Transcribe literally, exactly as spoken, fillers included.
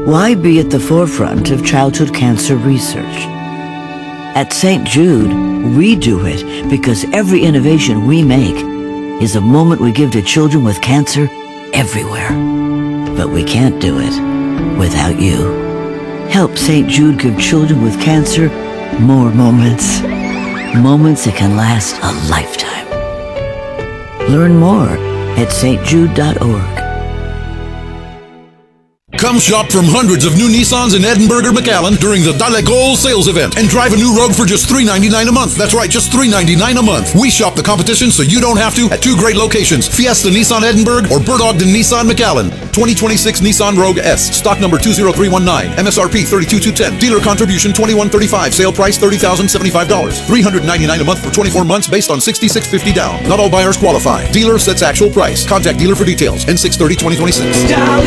Why be at the forefront of childhood cancer research? At Saint Jude, we do it because every innovation we make is a moment we give to children with cancer everywhere. But we can't do it without you. Help Saint Jude give children with cancer more moments. Moments that can last a lifetime. Learn more at s t jude dot org. Come shop from hundreds of new Nissans in Edinburgh or McAllen during the Dans la Gaule sales event and drive a new Rogue for just three ninety-nine a month. That's right, just three ninety-nine a month. We shop the competition so you don't have to at two great locations, Fiesta Nissan Edinburgh or Bert Ogden Nissan McAllen. twenty twenty-six Nissan Rogue S, stock number two zero three one nine, M S R P thirty-two thousand two hundred ten, dealer contribution twenty-one thirty-five, sale price thirty thousand seventy-five dollars, three hundred ninety-nine a month for twenty-four months based on sixty-six fifty down. Not all buyers qualify. Dealer sets actual price. Contact dealer for details. N six thirty twenty twenty-six.